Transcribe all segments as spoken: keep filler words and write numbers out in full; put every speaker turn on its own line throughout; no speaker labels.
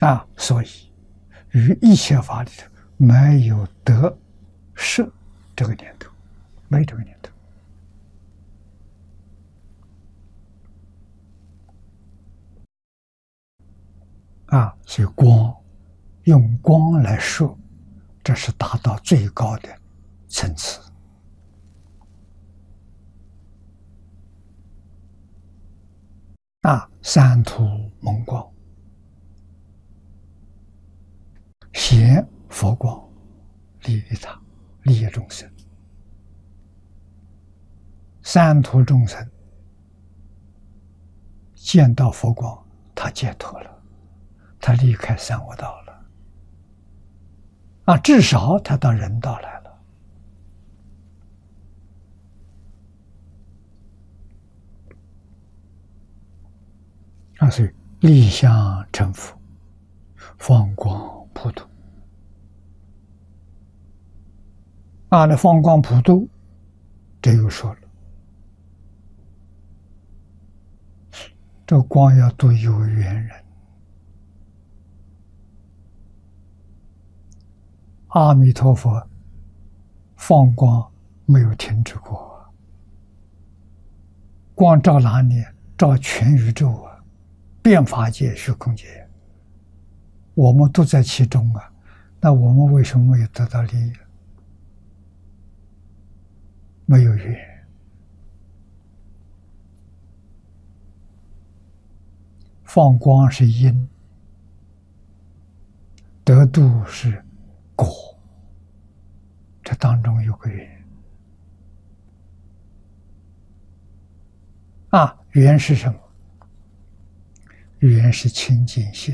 啊，所以于一切法里头没有得失这个念头，没这个念头。啊，所以光用光来说，这是达到最高的层次。啊，三途蒙光，显佛光，利益他，利益众生。三途众生见到佛光，他解脱了，他离开三恶道了。啊，至少他到人道来了。啊，所以立相成佛，放光普度。啊，那放光普度，这又说了，这个光要度有缘人。阿弥陀佛放光没有停止过，光照哪里？照全宇宙啊，遍法界、虚空界，我们都在其中啊。那我们为什么没有得到利益？没有缘。放光是因，得度是果，这当中有个缘。啊，缘是什么？缘是清净心。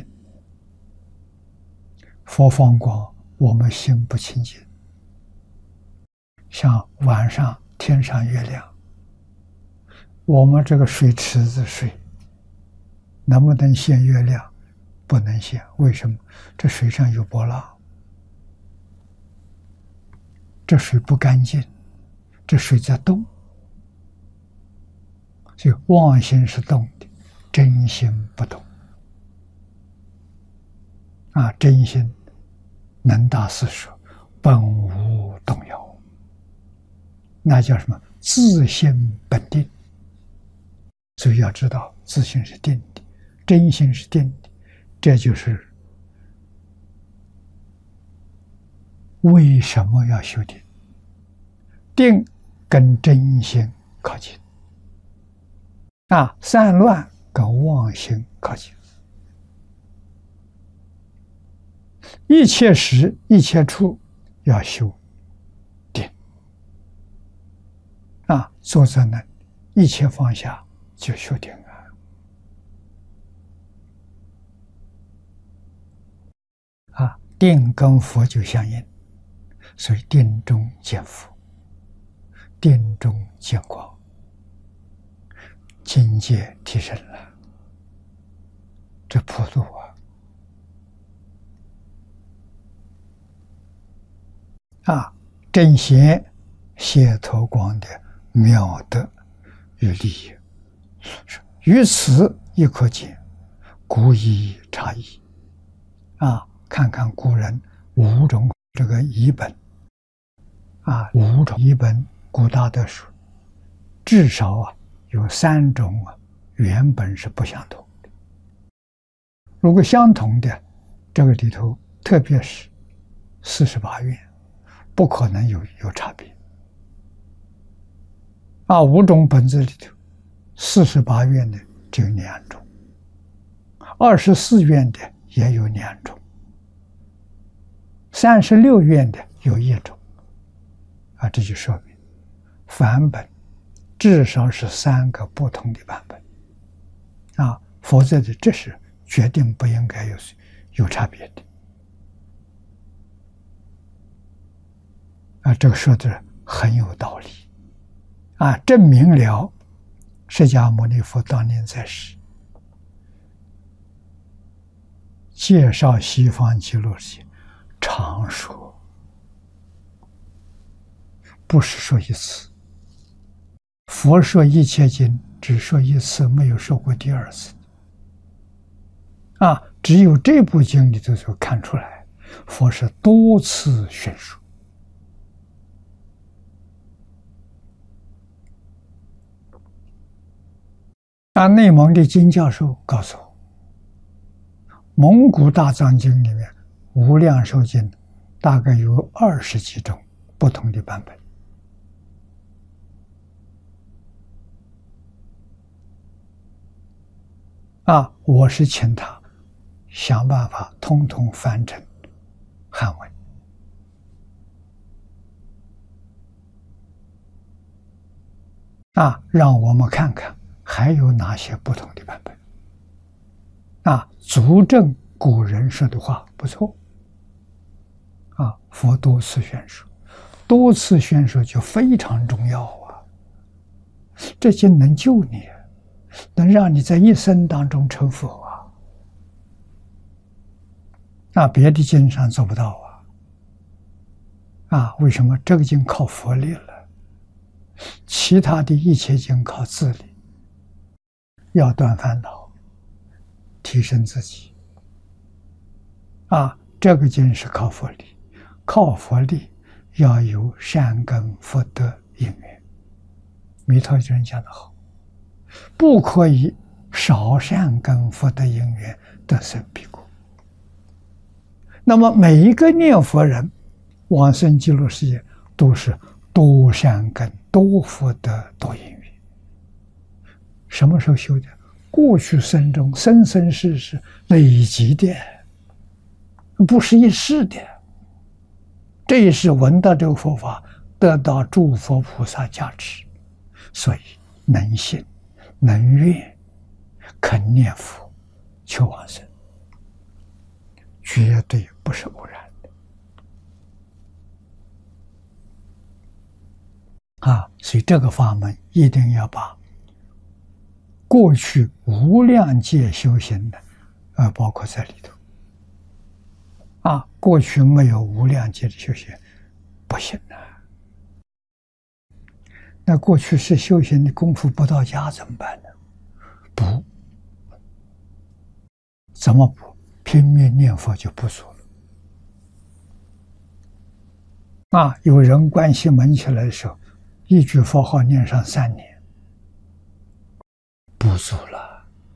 佛放光，我们心不清净，像晚上天上月亮，我们这个水池子水能不能现月亮？不能现。为什么？这水上有波浪，这水不干净，这水在动，所以妄心是动的，真心不动。啊，真心能大师说本无动摇，那叫什么？自性本定。所以要知道自性是定的，真心是定的，这就是为什么要修定。定跟真心靠近，啊，散乱跟妄心靠近。一切时一切处要修定，啊，坐在那一切放下就修定啊。啊，定跟佛就相应，所以定中见佛，定中见光，境界提升了，这普度啊。啊，正显解脱光的妙德与利益，于此亦可见古义差异。啊，看看古人五种这个译本，啊，五种译本古大德书，至少啊有三种啊原本是不相同的。如果相同的，这个里头特别是四十八愿。不可能有有差别。啊，五种本子里头，四十八愿的只有两种，二十四愿的也有两种，三十六愿的有一种。啊，这就说明梵本至少是三个不同的版本。啊，否则的这是决定不应该有有差别的。啊，这个说的很有道理，啊，证明了释迦牟尼佛当年在世介绍西方极乐世界，常说，不是说一次。佛说一切经只说一次，没有说过第二次。啊， 只有这部经里头所看出来，佛是多次宣说。那内蒙的金教授告诉我，蒙古大藏经里面无量寿经大概有二十几种不同的版本。啊，我是请他想办法通通翻成汉文。啊，让我们看看还有哪些不同的版本。啊，足证古人说的话不错。啊，佛多次宣说，多次宣说就非常重要啊。这经能救你，能让你在一生当中成佛啊。那别的经上做不到啊。啊，为什么？这个经靠佛力了，其他的一切经靠自力，要断烦恼，提升自己。啊，这个经是靠佛力，靠佛力要有善根福德因缘。弥陀经讲得好，不可以少善根福德因缘得生彼国。那么每一个念佛人往生极乐世界都是多善根多福德多因缘。什么时候修的？过去生中生生世世累积的，不是一世的。这一世闻到这个佛法，得到诸佛菩萨加持，所以能信能愿肯念佛求往生，绝对不是偶然的啊！所以这个法门一定要把过去无量劫修行的啊包括在里头啊。过去没有无量劫的修行不行啊。那过去是修行的功夫不到家怎么办呢？补，怎么补？拼命念佛就补足了。啊，有人关系门起来的时候，一句佛号念上三年，补足了。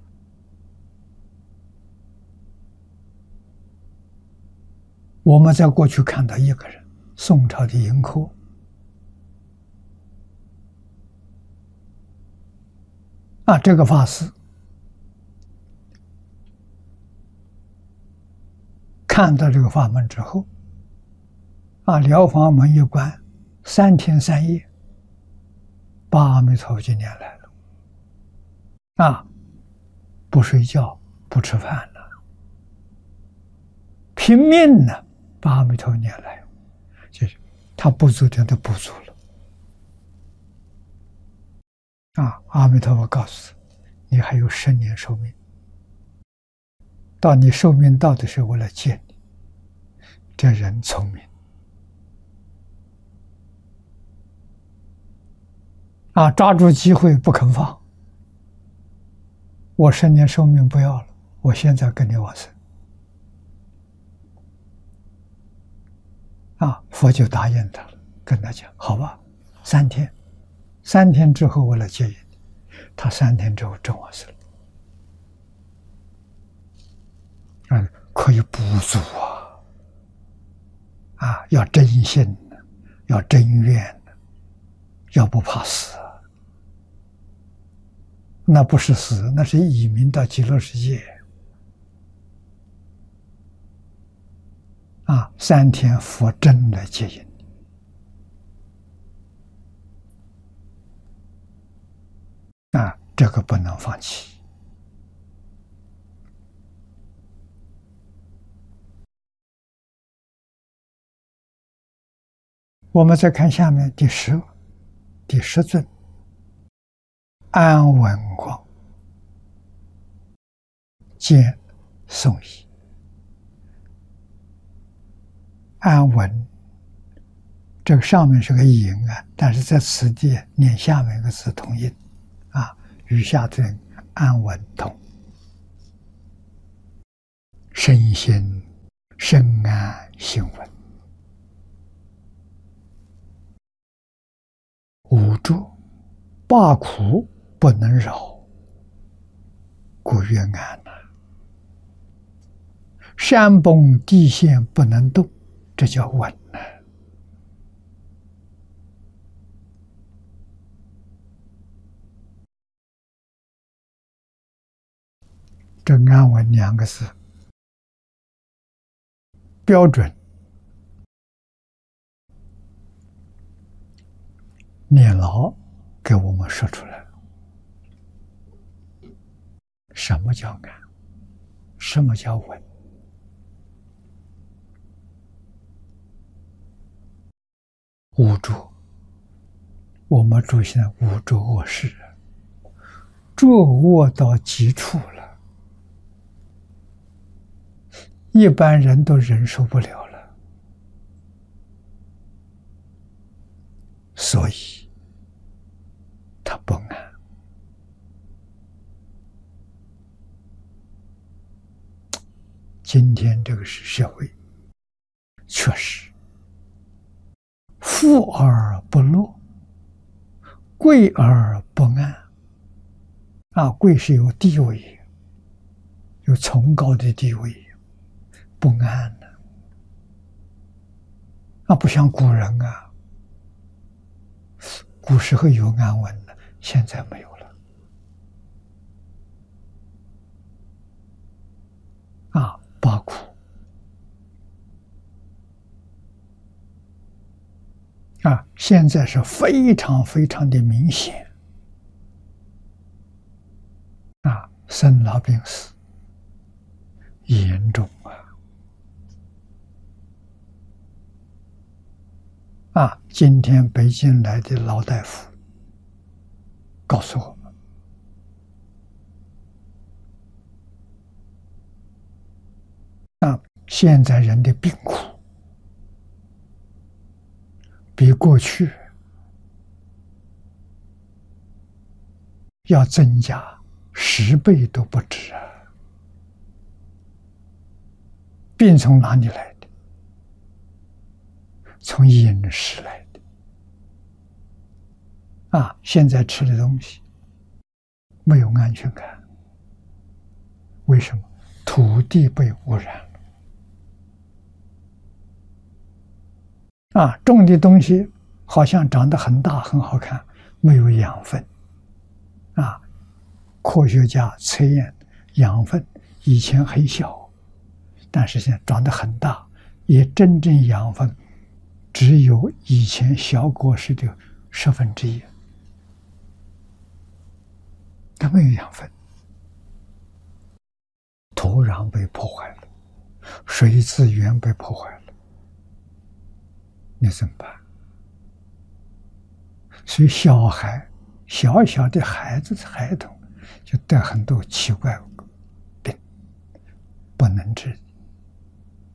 我们在过去看到一个人，宋朝的盈科，啊，这个法师看到这个法门之后，啊，疗房门一关，三天三夜，把阿弥陀佛就念来了，啊，不睡觉，不吃饭了，拼命呢，把阿弥陀佛念来，就是他不足的都补足了。啊，阿弥陀佛告诉你，你还有十年寿命，到你寿命到的时候，我来见你。这人聪明啊，抓住机会不肯放。我十年寿命不要了，我现在跟你往生。啊，佛就答应他了，跟他讲，好吧，三天，三天之后我来接引你。他三天之后真往生了。啊，可以补足啊。啊，要真心，要真愿，要不怕死。那不是死，那是移民到极乐世界。啊，三天佛真来接引你。啊，这个不能放弃。我们再看下面第十第十尊安稳光见颂仪。安稳这个上面是个音啊，但是在此地念下面一个字同音啊，余下尊安稳同。 身心深安心稳，无着八苦不能扰，故曰安呐。山崩地陷不能动，这叫稳呐。这安稳两个字标准，念老给我们说出来了。什么叫安？什么叫稳？无着，我们住现在无着卧室，着卧到极处了，一般人都忍受不了了，所以他不安。今天这个是社会，确实富而不乐，贵而不安。啊，贵是有地位，有崇高的地位，不安呢。啊，不像古人啊，古时候有安稳的，现在没有了。啊，八苦。啊，现在是非常非常的明显。啊，生老病死严重啊！啊，今天北京来的老大夫告诉我们，啊，现在人的病苦比过去要增加十倍都不止啊！病从哪里来的？从饮食来的。啊，现在吃的东西没有安全感，为什么？土地被污染了。啊，种的东西好像长得很大很好看，没有养分。啊，科学家测验养分以前很小，但是现在长得很大，也真正养分只有以前小果实的十分之一，它没有养分，土壤被破坏了，水资源被破坏了，你怎么办？所以小孩小小的孩子孩童就得很多奇怪病，不能治。